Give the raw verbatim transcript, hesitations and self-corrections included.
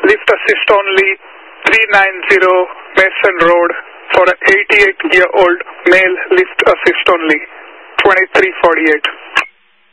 lift assist only, three ninety Mason Road for an eighty-eight year old male, lift assist only, twenty-three forty-eight.